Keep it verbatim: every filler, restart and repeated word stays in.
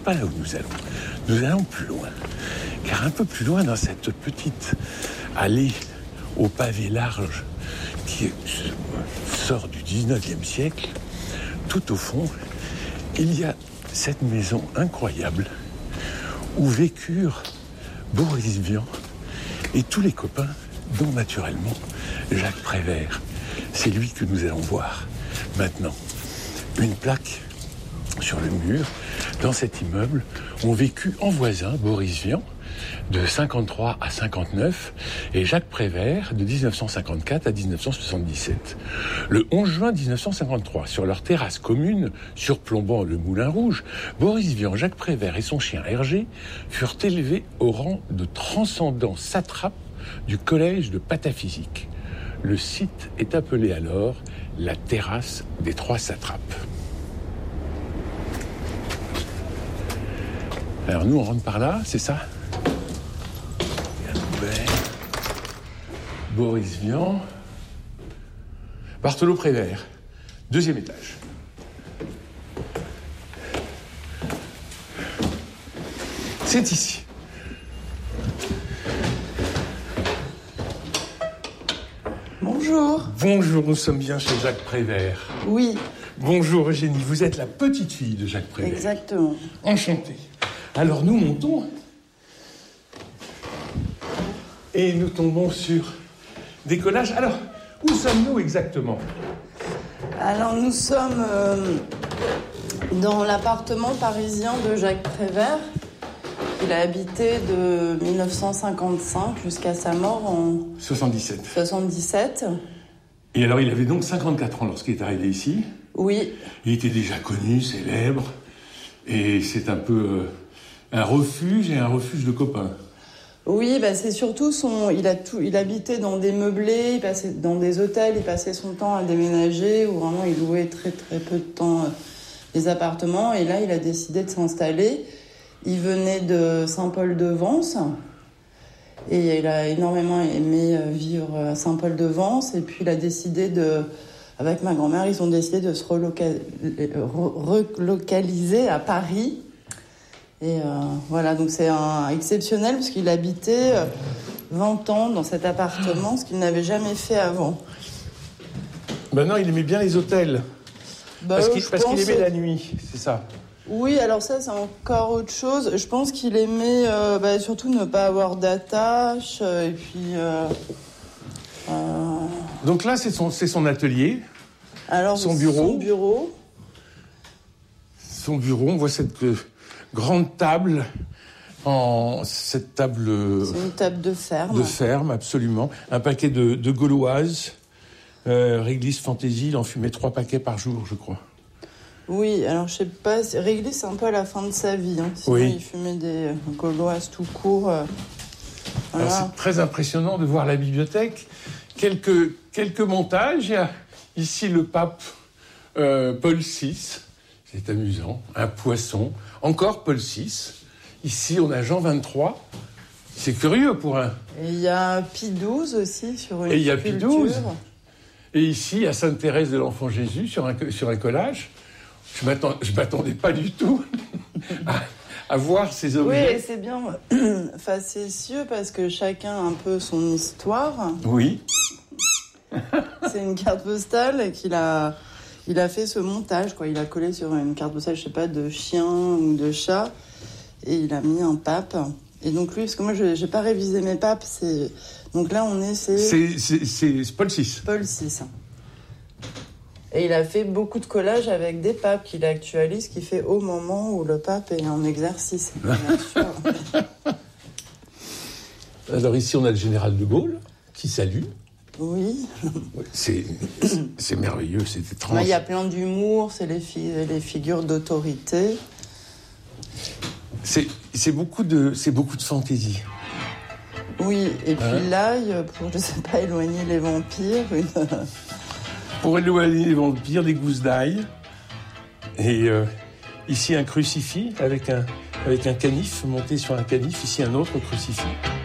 pas là où nous allons. Nous allons plus loin. Car un peu plus loin, dans cette petite allée au pavé large qui sort du dix-neuvième siècle, tout au fond, il y a cette maison incroyable où vécurent Boris Vian et tous les copains, dont naturellement Jacques Prévert. C'est lui que nous allons voir maintenant. Une plaque sur le mur, dans cet immeuble, ont vécu en voisin Boris Vian, de cinquante-trois à cinquante-neuf, et Jacques Prévert, de dix-neuf cent cinquante-quatre à dix-neuf cent soixante-dix-sept. Le onze juin dix-neuf cent cinquante-trois, sur leur terrasse commune, surplombant le Moulin Rouge, Boris Vian, Jacques Prévert et son chien Hergé furent élevés au rang de transcendants satrapes du collège de pataphysique. Le site est appelé alors la terrasse des trois satrapes. Alors nous, on rentre par là, c'est ça ? Boris Vian, Barthelot Prévert, deuxième étage. C'est ici. Bonjour. Bonjour, nous sommes bien chez Jacques Prévert. Oui. Bonjour Eugénie, vous êtes la petite fille de Jacques Prévert. Exactement. Enchanté. Alors nous montons et nous tombons sur des collages. Alors, où sommes-nous exactement ? Alors nous sommes euh, dans l'appartement parisien de Jacques Prévert. Il a habité de dix-neuf cent cinquante-cinq jusqu'à sa mort en soixante-dix-sept. soixante-dix-sept. Et alors, il avait donc cinquante-quatre ans lorsqu'il est arrivé ici. Oui. Il était déjà connu, célèbre, et c'est un peu euh, un refuge et un refuge de copains. Oui, bah c'est surtout son. Il a tout. Il habitait dans des meublés, il passait dans des hôtels, il passait son temps à déménager, où vraiment il louait très très peu de temps euh, les appartements. Et là, il a décidé de s'installer. Il venait de Saint-Paul-de-Vence et il a énormément aimé vivre à Saint-Paul-de-Vence. Et puis il a décidé de, avec ma grand-mère, ils ont décidé de se reloca- relocaliser à Paris. Et euh, voilà, donc c'est un exceptionnel parce qu'il habitait vingt ans dans cet appartement, ce qu'il n'avait jamais fait avant. Maintenant, il aimait bien les hôtels. Bah, parce euh, qu'il, parce qu'il aimait que... la nuit, c'est ça. Oui, alors ça, c'est encore autre chose. Je pense qu'il aimait euh, bah, surtout ne pas avoir d'attache. Euh, et puis... Euh, euh... Donc là, c'est son, c'est son atelier. Alors, son bureau. Son bureau. Son bureau, on voit cette euh, grande table. En cette table... C'est une table de ferme. De ferme, absolument. Un paquet de, de gauloises. Euh, Réglisse Fantaisie, il en fumait trois paquets par jour, je crois. Oui, alors je sais pas, Réglisse, c'est un peu à la fin de sa vie. Hein. Sinon, oui. Il fumait des gauloises tout court. Euh, voilà. Alors, c'est très impressionnant de voir la bibliothèque. Quelques, quelques montages. Il y a ici le pape euh, Paul six. C'est amusant. Un poisson. Encore Paul six. Ici, on a Jean vingt-trois. C'est curieux pour un... Et il y a Pie douze aussi sur une Et il y a sculpture. Pie douze. Et ici, à Sainte-Thérèse de l'Enfant Jésus, sur un, sur un collage. Je m'attend, je m'attendais pas du tout à, à voir ces objets. Oui, et c'est bien facétieux parce que chacun a un peu son histoire. Oui. C'est une carte postale qu'il a, il a fait ce montage, quoi. Il a collé sur une carte postale, je sais pas, de chien ou de chat, et il a mis un pape. Et donc lui, parce que moi, je j'ai pas révisé mes papes, c'est donc là on est c'est c'est, c'est, c'est Paul six. Paul six. Et il a fait beaucoup de collages avec des papes qu'il actualise, qu'il fait au moment où le pape est en exercice, bien sûr. Alors ici, on a le général de Gaulle qui salue. Oui. C'est, c'est merveilleux, c'est étrange. Il y a plein d'humour, c'est les, fi- les figures d'autorité. C'est, c'est, beaucoup de, c'est beaucoup de fantaisie. Oui, et puis hein? l'ail, pour, je sais pas, éloigner les vampires. Une... Pour éloigner les vampires, des gousses d'ail. Et euh, ici, un crucifix avec un, avec un canif monté sur un canif. Ici, un autre crucifix.